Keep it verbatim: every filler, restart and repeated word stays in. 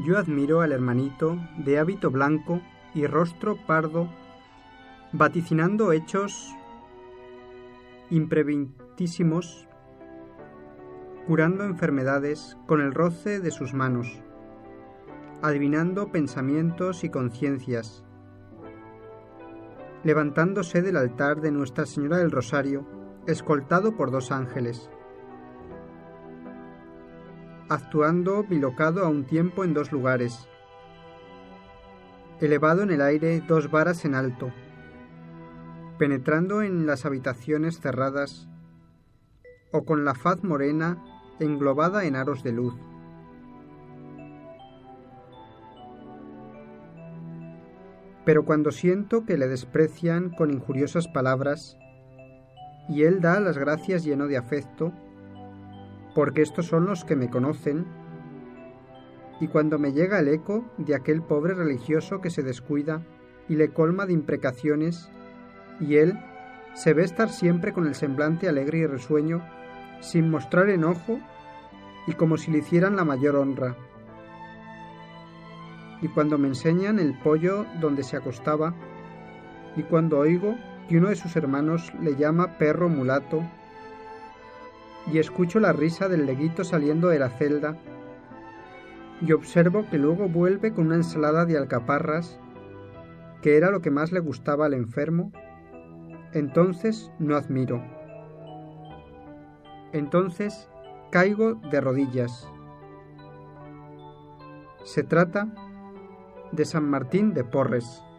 Yo admiro al hermanito de hábito blanco y rostro pardo, vaticinando hechos imprevistísimos, curando enfermedades con el roce de sus manos, adivinando pensamientos y conciencias, levantándose del altar de Nuestra Señora del Rosario, escoltado por dos ángeles, actuando bilocado a un tiempo en dos lugares, elevado en el aire dos varas en alto, penetrando en las habitaciones cerradas, o con la faz morena englobada en aros de luz. Pero cuando siento que le desprecian con injuriosas palabras, y él da las gracias lleno de afecto, porque estos son los que me conocen, y cuando me llega el eco de aquel pobre religioso que se descuida y le colma de imprecaciones, y él se ve estar siempre con el semblante alegre y risueño, sin mostrar enojo, y como si le hicieran la mayor honra. Y cuando me enseñan el poyo donde se acostaba, y cuando oigo que uno de sus hermanos le llama perro mulato, y escucho la risa del leguito saliendo de la celda, y observo que luego vuelve con una ensalada de alcaparras, que era lo que más le gustaba al enfermo, entonces no admiro. Entonces caigo de rodillas. Se trata de San Martín de Porres.